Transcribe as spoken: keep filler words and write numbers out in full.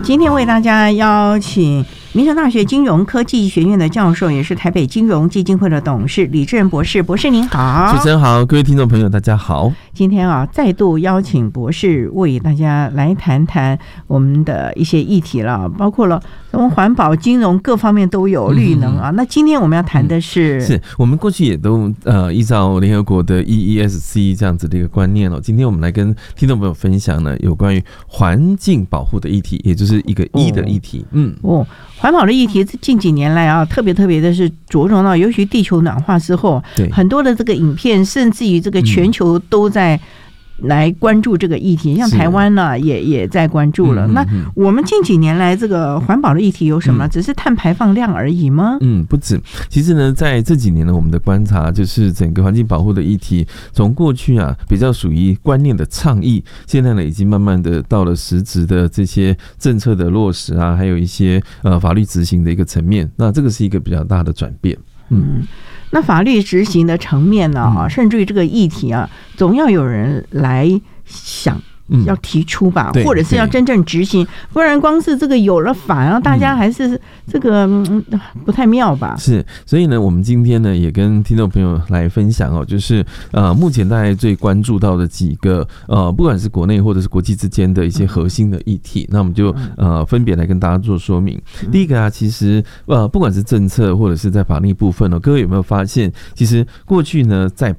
今天为大家邀请民生大学金融科技学院的教授，也是台北金融基金会的董事李志仁博士。博士您好。 主持人好，各位听众朋友大家好。 今天啊，再度邀请博士为大家来谈谈我们的一些议题了，包括了从环保、金融各方面都有，绿能啊。嗯、那今天我们要谈的是， 嗯、是我们过去也都呃依照联合国的 E E S C 这样子的一个观念哦。今天我们来跟听众朋友分享呢，有关于环境保护的议题，也就是一个 E 的议题。哦、嗯哦，环保的议题近几年来啊，特别特别的是着重到，尤其地球暖化之后，很多的这个影片，甚至于这个全球都在来关注这个议题，像台湾呢也也在关注了。那我们近几年来这个环保的议题有什么？只是碳排放量而已吗？ 嗯，不止。其实呢，在这几年呢，我们的观察就是整个环境保护的议题，从过去啊比较属于观念的倡议，现在呢已经慢慢的到了实质的这些政策的落实啊，还有一些呃法律执行的一个层面。那这个是一个比较大的转变。 嗯。那法律执行的层面呢、啊，甚至于这个议题啊，总要有人来想。要提出吧，或者是要真正执行，不然光是这个有了法，然后大家还是这个、嗯、不太妙吧？ 是，所以呢，我们今天呢也跟听众朋友来分享哦，就是呃，目前大家最关注到的几个呃，不管是国内或者是国际之间的一些核心的议题，那我们就呃分别来跟大家做说明。第一个啊，其实呃，不管是政策或者是在法律部分哦，各位有没有发现，其实过去呢在